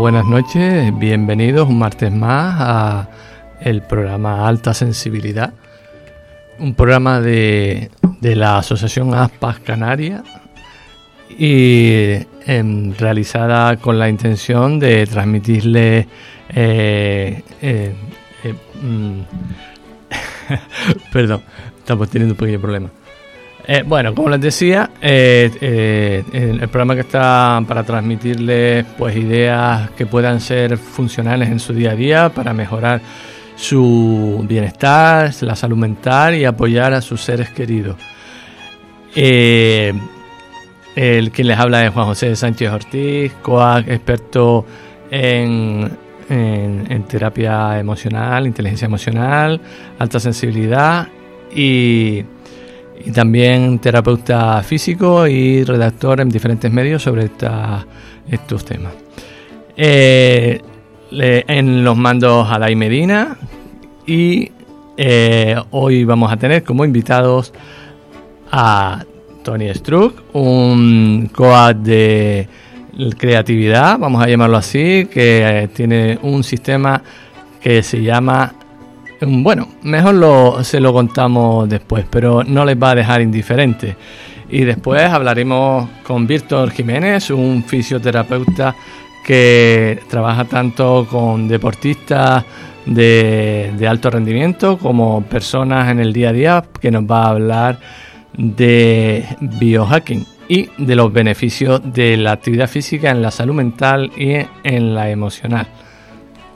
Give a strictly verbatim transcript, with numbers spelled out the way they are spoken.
buenas noches, bienvenidos un martes más a el programa Alta Sensibilidad, un programa de, de la Asociación Aspas Canarias y eh, realizada con la intención de transmitirle eh, eh, eh, mm, perdón, estamos teniendo un pequeño problema. Eh, bueno, como les decía, eh, eh, el programa que está para transmitirles pues ideas que puedan ser funcionales en su día a día para mejorar su bienestar, la salud mental y apoyar a sus seres queridos. Eh, el que les habla es Juan José Sánchez Ortiz, coach, experto en, en, en terapia emocional, inteligencia emocional, alta sensibilidad y... y también terapeuta físico y redactor en diferentes medios sobre esta, estos temas. Eh, le, en los mandos Adai Medina y eh, hoy vamos a tener como invitados a Tony Struck, un coach de creatividad, vamos a llamarlo así, que eh, tiene un sistema que se llama... Bueno, mejor lo, se lo contamos después, pero no les va a dejar indiferentes. Y después hablaremos con Víctor Jiménez, un fisioterapeuta que trabaja tanto con deportistas de, de alto rendimiento como personas en el día a día, que nos va a hablar de biohacking y de los beneficios de la actividad física en la salud mental y en la emocional.